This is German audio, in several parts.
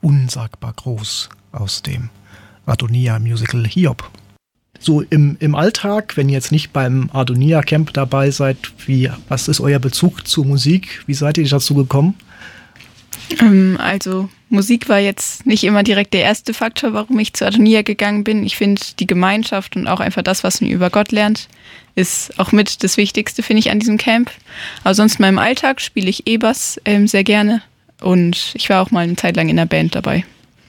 unsagbar groß aus dem Adonia-Musical Hiob. So im Alltag, wenn ihr jetzt nicht beim Adonia-Camp dabei seid, was ist euer Bezug zur Musik? Wie seid ihr dazu gekommen? Also Musik war jetzt nicht immer direkt der erste Faktor, warum ich zu Adonia gegangen bin. Ich finde, die Gemeinschaft und auch einfach das, was man über Gott lernt, ist auch mit das Wichtigste, finde ich, an diesem Camp. Aber sonst in meinem Alltag spiele ich E-Bass sehr gerne und ich war auch mal eine Zeit lang in der Band dabei.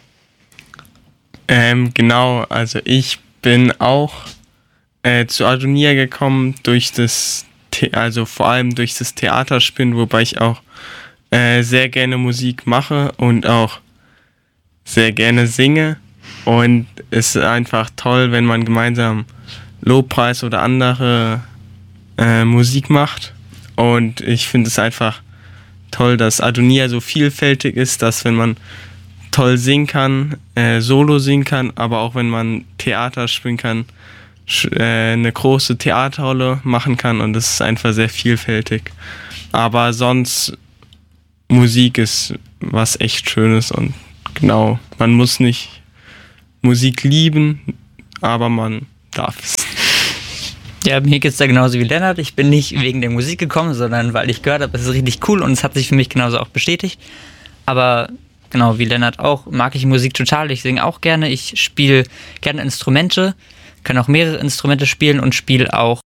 Genau, also ich bin auch zu Adonia gekommen also vor allem durch das Theaterspielen, wobei ich auch sehr gerne Musik mache und auch sehr gerne singe. Und es ist einfach toll, wenn man gemeinsam Lobpreis oder andere Musik macht. Und ich finde es einfach toll, dass Adonia so vielfältig ist, dass wenn man toll singen kann, Solo singen kann, aber auch wenn man Theater spielen kann, eine große Theaterrolle machen kann und das ist einfach sehr vielfältig. Aber sonst, Musik ist was echt Schönes und genau, man muss nicht Musik lieben, aber man darf es. Ja, mir geht's da genauso wie Lennart. Ich bin nicht wegen der Musik gekommen, sondern weil ich gehört habe, es ist richtig cool und es hat sich für mich genauso auch bestätigt. Aber genau, wie Lennart auch, mag ich Musik total. Ich singe auch gerne. Ich spiele gerne Instrumente, kann auch mehrere Instrumente spielen und spiele auch